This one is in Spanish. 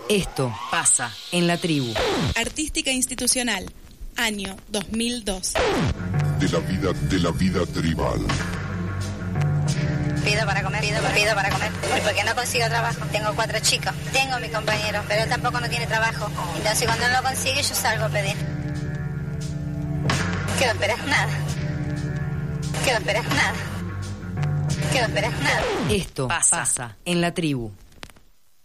Esto pasa en la tribu. Artística institucional, año 2002. De la vida tribal. Pido para comer. Porque no consigo trabajo. Tengo 4 chicos. Tengo mi compañero, pero él tampoco no tiene trabajo. Entonces cuando no lo consigue yo salgo a pedir. ¿Qué no esperas? Nada. ¿Qué no esperas? Nada. ¿Qué no esperas? Nada. Esto pasa en la tribu.